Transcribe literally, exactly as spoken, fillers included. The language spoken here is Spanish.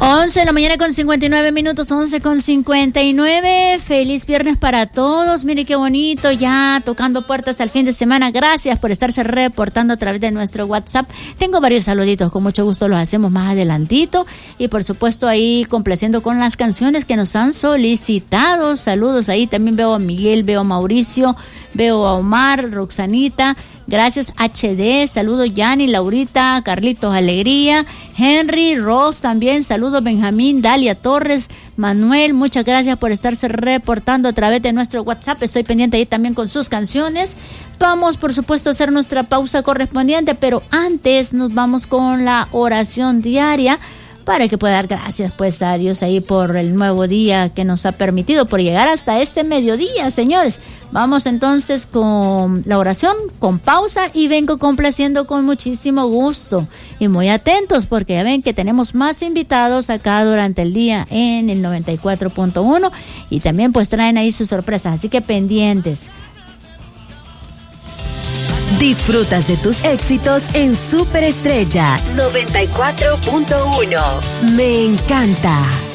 once de la mañana con cincuenta y nueve minutos, once con cincuenta y nueve. Feliz viernes para todos. Mire qué bonito, ya tocando puertas al fin de semana. Gracias por estarse reportando a través de nuestro WhatsApp. Tengo varios saluditos, con mucho gusto los hacemos más adelantito. Y por supuesto ahí complaciendo con las canciones que nos han solicitado. Saludos ahí, también veo a Miguel, veo a Mauricio, veo a Omar, Roxanita. Gracias H D, saludos Yanni, Laurita, Carlitos Alegría, Henry, Ross también, saludos Benjamín, Dalia Torres, Manuel, muchas gracias por estarse reportando a través de nuestro WhatsApp. Estoy pendiente ahí también con sus canciones. Vamos por supuesto a hacer nuestra pausa correspondiente, pero antes nos vamos con la oración diaria para que pueda dar gracias pues a Dios ahí por el nuevo día que nos ha permitido, por llegar hasta este mediodía, señores. Vamos entonces con la oración, con pausa, y vengo complaciendo con muchísimo gusto. Y muy atentos porque ya ven que tenemos más invitados acá durante el día en el noventa y cuatro punto uno y también pues traen ahí sus sorpresas, así que pendientes. Disfrutas de tus éxitos en Superestrella noventa y cuatro punto uno. Me encanta.